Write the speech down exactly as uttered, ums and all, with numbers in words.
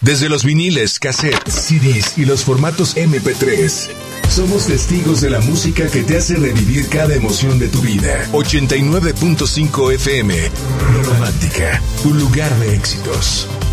Desde los viniles, cassettes, C Ds y los formatos eme pe tres. Somos testigos de la música que te hace revivir cada emoción de tu vida. ochenta y nueve punto cinco efe eme. Romántica, un lugar de éxitos.